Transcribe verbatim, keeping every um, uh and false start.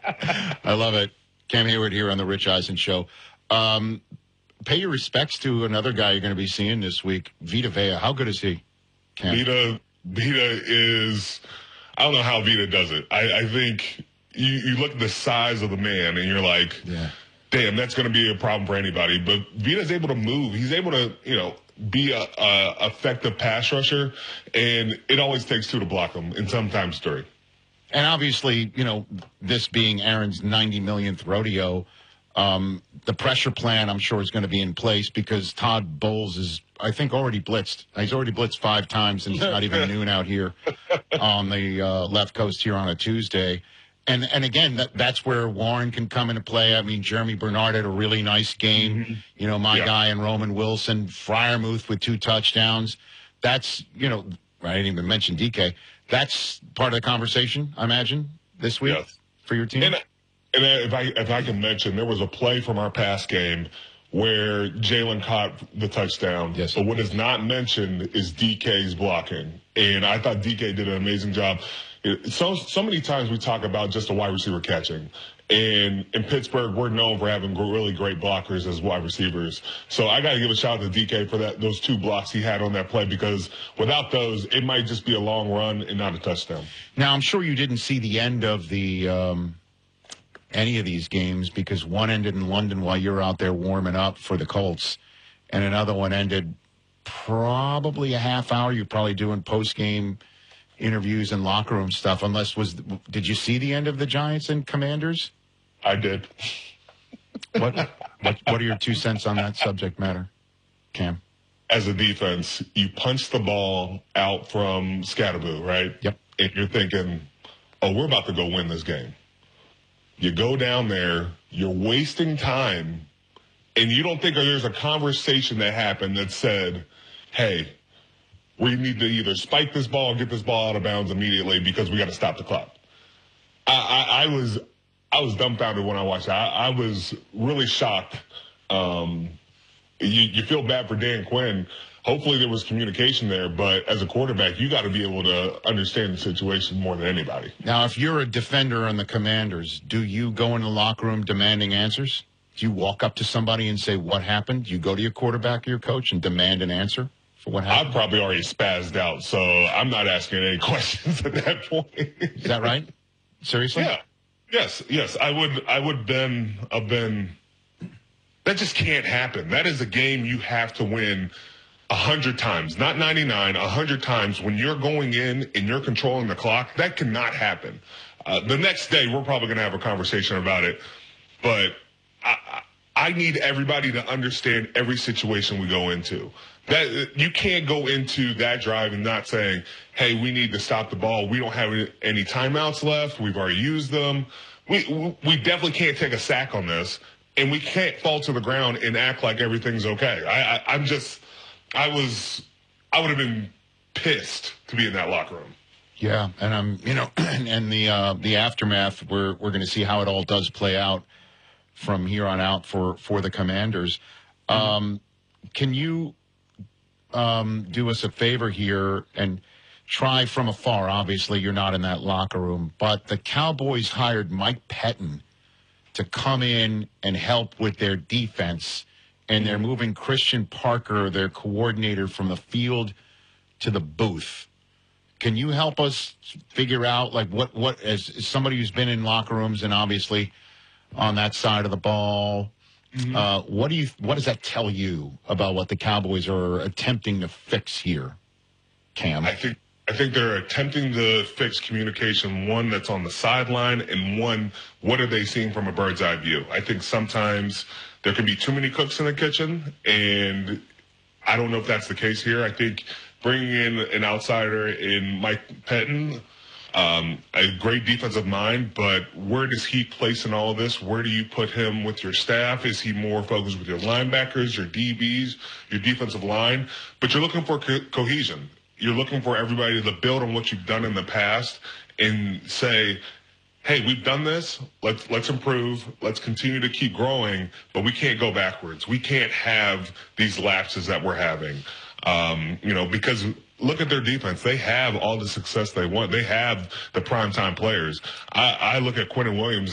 I love it. Cam Hayward here on the Rich Eisen Show. Um, pay your respects to another guy you're going to be seeing this week, Vita Vea. How good is he, Cam? Vita, Vita is, I don't know how Vita does it. I, I think you, you look at the size of the man and you're like, yeah. damn, that's going to be a problem for anybody. But Vita's able to move. He's able to, you know, be a, a effective pass rusher, and it always takes two to block him, and sometimes three. And obviously, you know, this being Aaron's ninety millionth rodeo, um, the pressure plan, I'm sure, is going to be in place because Todd Bowles is, I think, already blitzed. He's already blitzed five times, and it's not even noon out here on the uh, left coast here on a Tuesday. And and again, that, that's where Warren can come into play. I mean, Jeremy Bernard had a really nice game. Mm-hmm. You know, my yeah. guy and Roman Wilson, Freiermuth with two touchdowns. That's, you know, I didn't even mention D K. That's part of the conversation, I imagine, this week yes. for your team. And, and if I if I can mention, there was a play from our past game where Jalen caught the touchdown. Yes. But what is not mentioned is D K's blocking. And I thought D K did an amazing job. So so many times we talk about just a wide receiver catching. And in Pittsburgh, we're known for having really great blockers as wide receivers. So I got to give a shout out to D K for that those two blocks he had on that play, because without those, it might just be a long run and not a touchdown. Now, I'm sure you didn't see the end of the um, any of these games, because one ended in London while you were out there warming up for the Colts, and another one ended probably a half hour. You're probably doing post-game interviews and locker room stuff, unless was did you see the end of the Giants and Commanders? I did. What what what are your two cents on that subject matter, Cam? As a defense, you punch the ball out from Scatterboo, right? Yep. And you're thinking, oh, we're about to go win this game. You go down there, you're wasting time, and you don't think there's a conversation that happened that said, hey, we need to either spike this ball or get this ball out of bounds immediately because we got to stop the clock. I, I, I was I was dumbfounded when I watched that. I, I was really shocked. Um, you, you feel bad for Dan Quinn. Hopefully there was communication there, but as a quarterback, you got to be able to understand the situation more than anybody. Now, if you're a defender on the Commanders, do you go in the locker room demanding answers? Do you walk up to somebody and say, what happened? Do you go to your quarterback or your coach and demand an answer? What I've probably already spazzed out, so I'm not asking any questions at that point. Is that right? Seriously? Yeah. Yes, yes. I would I would been have been that just can't happen. That is a game you have to win a hundred times, not ninety-nine, a hundred times. When you're going in and you're controlling the clock, that cannot happen. Uh, the next day we're probably gonna have a conversation about it. But I I need everybody to understand every situation we go into. That you can't go into that drive and not saying, hey, we need to stop the ball. We don't have any timeouts left. We've already used them. We we definitely can't take a sack on this, and we can't fall to the ground and act like everything's okay. I, I I'm just, I was, I would have been pissed to be in that locker room. Yeah, and I'm, you know, and the uh, the aftermath, we're we're going to see how it all does play out from here on out for for the Commanders. Um, can you Um, do us a favor here and try from afar? Obviously, you're not in that locker room, but the Cowboys hired Mike Pettin to come in and help with their defense, and they're moving Christian Parker, their coordinator, from the field to the booth. Can you help us figure out, like, what, what as, as somebody who's been in locker rooms and obviously on that side of the ball, Mm-hmm. Uh, what do you? What does that tell you about what the Cowboys are attempting to fix here, Cam? I think I think they're attempting to fix communication, one that's on the sideline, and one, what are they seeing from a bird's eye view? I think sometimes there can be too many cooks in the kitchen, and I don't know if that's the case here. I think bringing in an outsider in Mike Pettin, Um, a great defensive mind, but where does he place in all of this? Where do you put him with your staff? Is he more focused with your linebackers, your D Bs, your defensive line? But you're looking for co- cohesion. You're looking for everybody to build on what you've done in the past and say, hey, we've done this. Let's let's improve. Let's continue to keep growing, but we can't go backwards. We can't have these lapses that we're having, um, you know, because look at their defense. They have all the success they want. They have the primetime players. I, I look at Quentin Williams